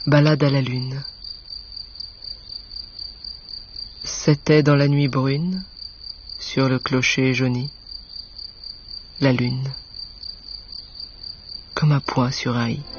Ballade à la lune. C'était dans la nuit brune, sur le clocher jauni, la lune, comme un point sur un i.